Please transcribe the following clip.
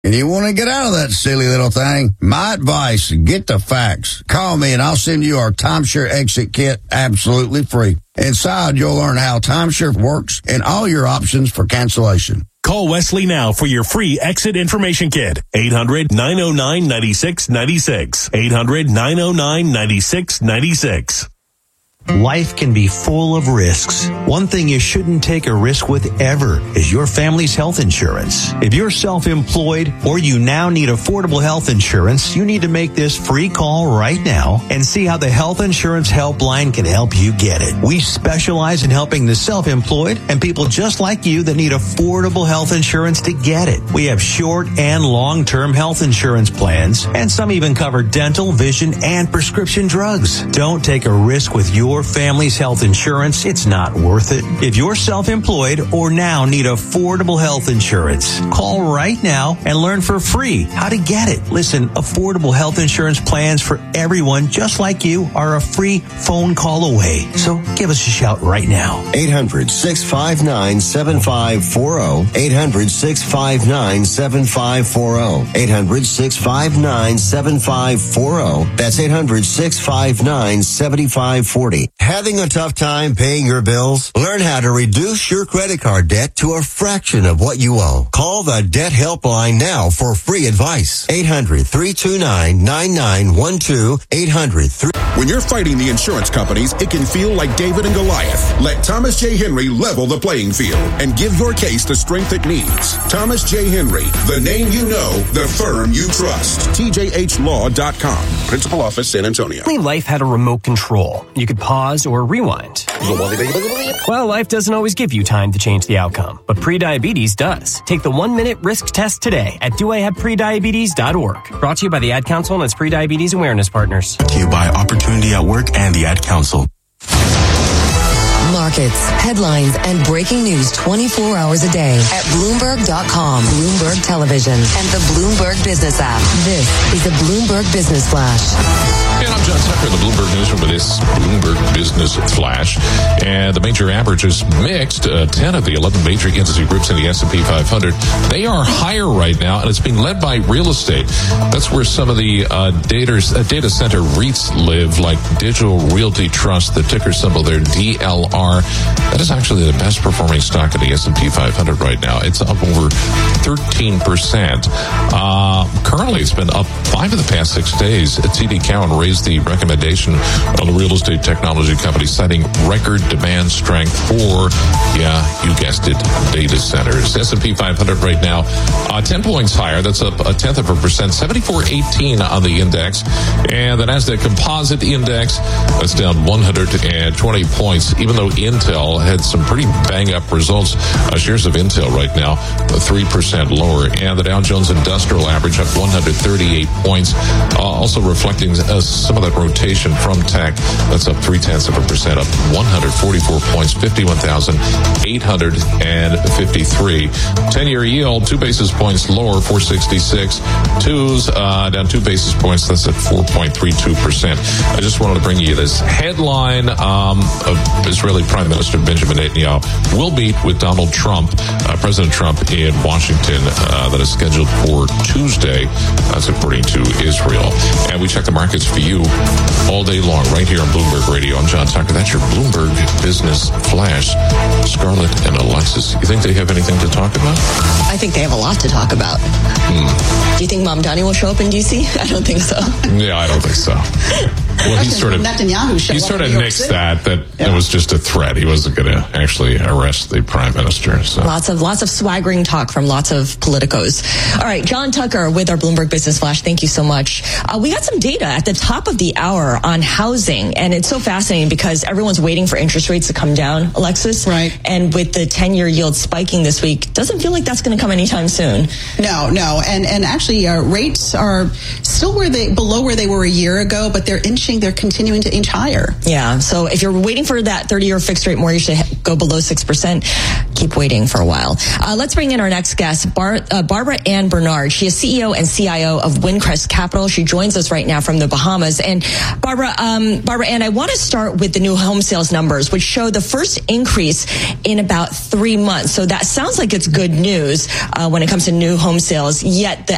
and you want to get out of that silly little thing, my advice, get the facts. Call me and I'll send you our timeshare exit kit absolutely free. Inside, you'll learn how timeshare works and all your options for cancellation. Call Wesley now for your free exit information kit. 800-909-9696. 800-909-9696. Life can be full of risks. One thing you shouldn't take a risk with ever is your family's health insurance. If you're self-employed or you now need affordable health insurance, you need to make this free call right now and see how the Health Insurance Helpline can help you get it. We specialize in helping the self-employed and people just like you that need affordable health insurance to get it. We have short and long-term health insurance plans, and some even cover dental, vision, and prescription drugs. Don't take a risk with your family's health insurance. It's not worth it. If you're self-employed or now need affordable health insurance, call right now and learn for free how to get it. Listen, affordable health insurance plans for everyone just like you are a free phone call away. So give us a shout right now. 800-659-7540. 800-659-7540. 800-659-7540. That's 800-659-7540. Having a tough time paying your bills? Learn how to reduce your credit card debt to a fraction of what you owe. Call the Debt Helpline now for free advice. 800-329-9912. 800-3... When you're fighting the insurance companies, it can feel like David and Goliath. Let Thomas J. Henry level the playing field and give your case the strength it needs. Thomas J. Henry, the name you know, the firm you trust. TJHlaw.com. Principal Office, San Antonio. Life had a remote control. You could pause or rewind. Well, life doesn't always give you time to change the outcome, but prediabetes does. Take the 1-minute risk test today at doihaveprediabetes.org. Brought to you by the Ad Council and its Prediabetes Awareness Partners. To you by Opportunity at Work and the Ad Council. Markets, headlines, and breaking news 24 hours a day at Bloomberg.com, Bloomberg Television, and the Bloomberg Business app. This is the Bloomberg Business Flash. And I'm John Tucker, the Bloomberg Newsroom with this Bloomberg Business Flash. And the major averages mixed. 10 of the 11 major industry groups in the S&P 500, they are higher right now, and it's being led by real estate. That's where some of the data center REITs live, like Digital Realty Trust, the ticker symbol there, DLR. That is actually the best performing stock in the S&P 500 right now. It's up over 13%. Currently, it's been up 5 of the past 6 days. TD Cowen raised the recommendation on the real estate technology company, citing record demand strength for, you guessed it, data centers. S&P 500 right now, 10 points higher. That's up 0.1%, 74.18 on the index. And the NASDAQ Composite Index, that's down 120 points, even though Intel had some pretty bang-up results. Shares of Intel right now, 3% lower. And the Dow Jones Industrial Average up 138 points, also reflecting some of that rotation from tech. That's up 0.3%, up 144 points, 51,853. 10-year yield, 2 basis points lower, 466. Twos down 2 basis points. That's at 4.32%. I just wanted to bring you this headline of Israeli Prime Minister Benjamin Netanyahu will meet with Donald Trump, President Trump, in Washington. That is scheduled for Tuesday. That's according to Israel. And we check the markets for you all day long right here on Bloomberg Radio. I'm John Tucker. That's your Bloomberg Business Flash. Scarlett and Alexis, you think they have anything to talk about? I think they have a lot to talk about. Do you think Mom Donnie will show up in D.C.? I don't think so. Yeah, I don't think so. Well, he sort of nixed that it was just a threat. He wasn't going to actually arrest the prime minister. So. Lots of swaggering talk from lots of politicos. All right, John Tucker with our Bloomberg Business Flash. Thank you so much. We got some data at the top of the hour on housing, and it's so fascinating because everyone's waiting for interest rates to come down, Alexis. Right. And with the 10-year yield spiking this week, doesn't feel like that's going to come anytime soon. No. And actually, rates are still below where they were a year ago, but they're continuing to inch higher. Yeah. So if you're waiting for that 30-year fixed rate mortgage to go below 6%, keep waiting for a while. Let's bring in our next guest, Barbara Ann Bernard. She is CEO and CIO of Windcrest Capital. She joins us right now from the Bahamas. And Barbara Ann, I want to start with the new home sales numbers, which show the first increase in about 3 months. So that sounds like it's good news when it comes to new home sales, yet the